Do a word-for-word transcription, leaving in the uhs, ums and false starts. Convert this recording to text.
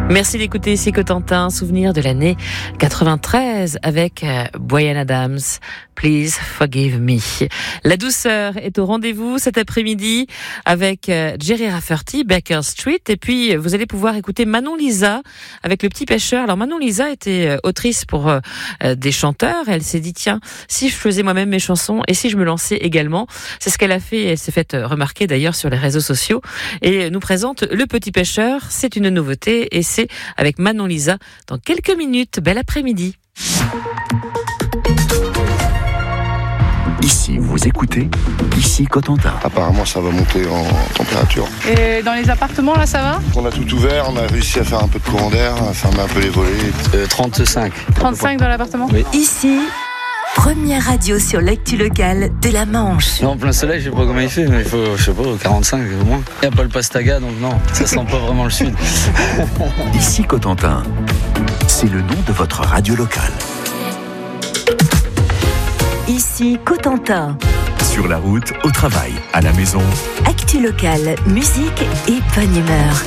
Merci d'écouter ici Cotentin, souvenir de l'année quatre-vingt-treize avec euh, Bryan Adams. Please forgive me. La douceur est au rendez-vous cet après-midi avec euh, Jerry Rafferty, Baker Street. Et puis, vous allez pouvoir écouter Manon Lisa avec Le Petit Pêcheur. Alors, Manon Lisa était euh, autrice pour euh, euh, des chanteurs. Elle s'est dit, tiens, si je faisais moi-même mes chansons et si je me lançais également. C'est ce qu'elle a fait. Elle s'est faite remarquer d'ailleurs sur les réseaux sociaux et nous présente Le Petit Pêcheur. C'est une nouveauté et c'est avec Manon Lisa dans quelques minutes. Bel après-midi. Ici, vous écoutez, ici Cotentin. Apparemment, ça va monter en température. Et dans les appartements, là, ça va ? On a tout ouvert, on a réussi à faire un peu de courant d'air, à fermer un peu les volets. Euh, trente-cinq. trente-cinq dans l'appartement ? Oui. Ici, première radio sur l'actu locale de la Manche. Non, en plein soleil, je sais pas comment il fait, mais il faut, je sais pas, quarante-cinq au moins. Il n'y a pas le pastaga, donc non, ça sent pas vraiment le sud. Ici Cotentin, c'est le nom de votre radio locale. Ici Cotentin. Sur la route, au travail, à la maison. Actu locale, musique et bonne humeur.